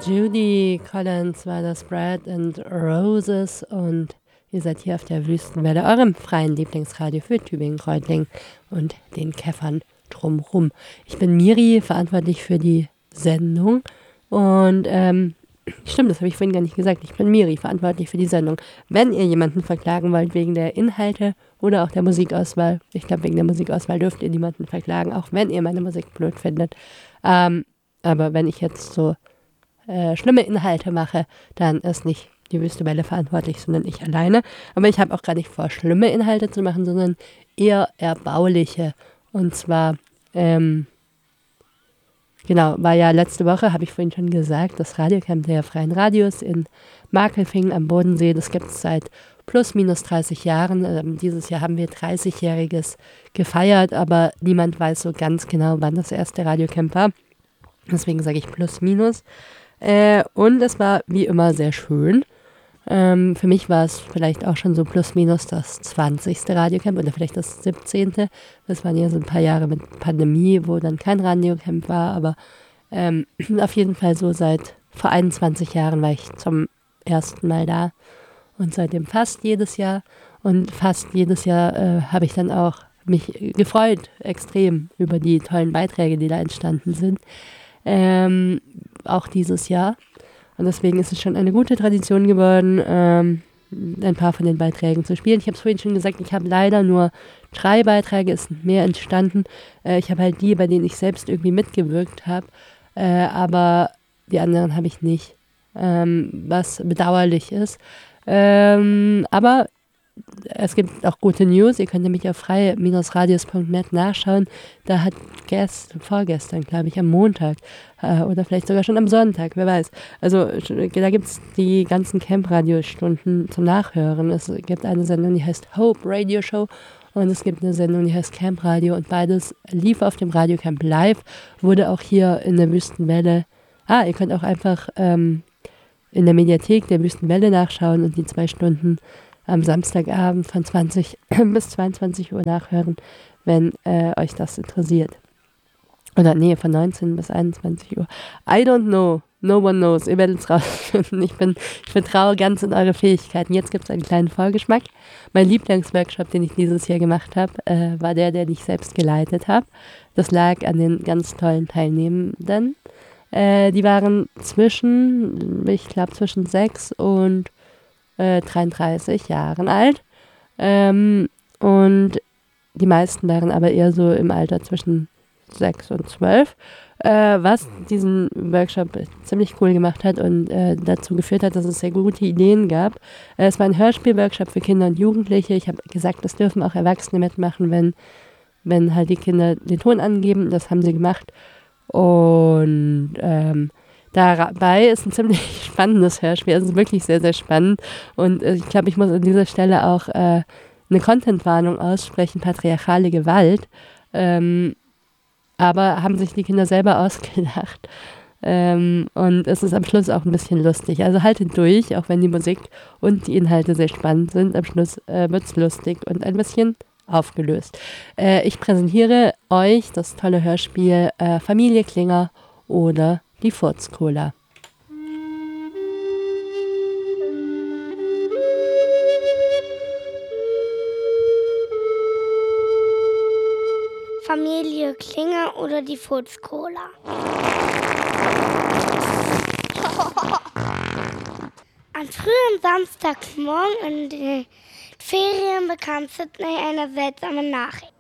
Judy Collins war das Bread and Roses und ihr seid hier auf der Wüstenwelle, eurem freien Lieblingsradio für Tübingen-Reutlingen und den Käffern drumherum. Ich bin Miri, verantwortlich für die Sendung und stimmt, das habe ich vorhin gar nicht gesagt. Ich bin Miri, verantwortlich für die Sendung. Wenn ihr jemanden verklagen wollt wegen der Inhalte oder auch der Musikauswahl, ich glaube, wegen der Musikauswahl dürft ihr niemanden verklagen, auch wenn ihr meine Musik blöd findet. Aber wenn ich jetzt so schlimme Inhalte mache, dann ist nicht die Wüste Welle verantwortlich, sondern ich alleine. Aber ich habe auch gar nicht vor, schlimme Inhalte zu machen, sondern eher erbauliche. Und zwar, war ja letzte Woche, habe ich vorhin schon gesagt, das Radiocamp der Freien Radios in Markelfingen am Bodensee. Das gibt es seit plus minus 30 Jahren. Dieses Jahr haben wir 30-Jähriges gefeiert, aber niemand weiß so ganz genau, wann das erste Radiocamp war. Deswegen sage ich plus minus. Und es war wie immer sehr schön. Für mich war es vielleicht auch schon so plus minus das 20. Radiocamp oder vielleicht das 17. Das waren ja so ein paar Jahre mit Pandemie, wo dann kein Radiocamp war, aber auf jeden Fall so seit vor 21 Jahren war ich zum ersten Mal da und seitdem fast jedes Jahr. Und fast jedes Jahr habe ich dann auch mich gefreut, extrem über die tollen Beiträge, die da entstanden sind. Auch dieses Jahr. Und deswegen ist es schon eine gute Tradition geworden, ein paar von den Beiträgen zu spielen. Ich habe es vorhin schon gesagt, ich habe leider nur 3 Beiträge, es sind mehr entstanden. Ich habe halt die, bei denen ich selbst irgendwie mitgewirkt habe, aber die anderen habe ich nicht, was bedauerlich ist. Aber es gibt auch gute News. Ihr könnt nämlich auf freie-radios.net nachschauen. Da hat vorgestern, glaube ich, am Montag oder vielleicht sogar schon am Sonntag, wer weiß. Also da gibt es die ganzen Camp-Radiostunden zum Nachhören. Es gibt eine Sendung, die heißt Hope Radio Show und es gibt eine Sendung, die heißt Camp Radio und beides lief auf dem Radiocamp live, wurde auch hier in der Wüstenwelle. Ihr könnt auch einfach in der Mediathek der Wüstenwelle nachschauen und die 2 Stunden am Samstagabend von 20 bis 22 Uhr nachhören, wenn euch das interessiert. Oder nee, von 19 bis 21 Uhr. I don't know. No one knows. Ihr werdet es rausfinden. Ich vertraue ganz in eure Fähigkeiten. Jetzt gibt es einen kleinen Vorgeschmack. Mein Lieblingsworkshop, den ich dieses Jahr gemacht habe, war den ich selbst geleitet habe. Das lag an den ganz tollen Teilnehmenden. Die waren zwischen 6 und 33 Jahren alt. Und die meisten waren aber eher so im Alter zwischen 6 und 12, was diesen Workshop ziemlich cool gemacht hat und dazu geführt hat, dass es sehr gute Ideen gab. Es war ein Hörspiel-Workshop für Kinder und Jugendliche. Ich habe gesagt, das dürfen auch Erwachsene mitmachen, wenn halt die Kinder den Ton angeben. Das haben sie gemacht. Und dabei ist ein ziemlich spannendes Hörspiel. Es ist wirklich sehr, sehr spannend. Und ich glaube, ich muss an dieser Stelle auch eine Content-Warnung aussprechen, patriarchale Gewalt. Aber haben sich die Kinder selber ausgedacht. Und es ist am Schluss auch ein bisschen lustig. Also haltet durch, auch wenn die Musik und die Inhalte sehr spannend sind. Am Schluss wird es lustig und ein bisschen aufgelöst. Ich präsentiere euch das tolle Hörspiel Familie Klinger oder die Furzcola. Familie Klinger oder die Furzcola. Am frühen Samstagmorgen in den Ferien bekam Sydney eine seltsame Nachricht.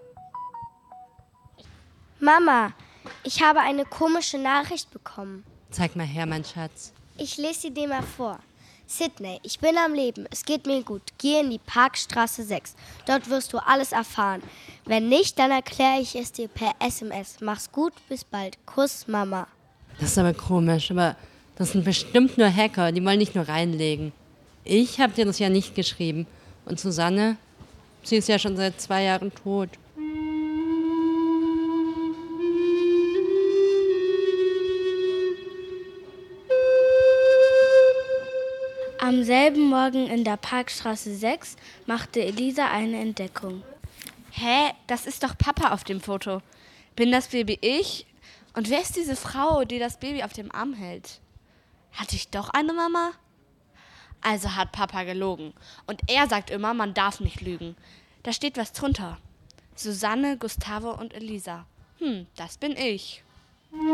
Mama, ich habe eine komische Nachricht bekommen. Zeig mal her, mein Schatz. Ich lese sie dir mal vor. Sydney, ich bin am Leben, es geht mir gut. Geh in die Parkstraße 6. Dort wirst du alles erfahren. Wenn nicht, dann erkläre ich es dir per SMS. Mach's gut, bis bald. Kuss, Mama. Das ist aber komisch, aber das sind bestimmt nur Hacker, die wollen nicht nur reinlegen. Ich habe dir das ja nicht geschrieben. Und Susanne, sie ist ja schon seit 2 Jahren tot. Am selben Morgen in der Parkstraße 6 machte Elisa eine Entdeckung. Hä? Das ist doch Papa auf dem Foto. Bin das Baby ich? Und wer ist diese Frau, die das Baby auf dem Arm hält? Hatte ich doch eine Mama? Also hat Papa gelogen. Und er sagt immer, man darf nicht lügen. Da steht was drunter. Susanne, Gustavo und Elisa. Das bin ich.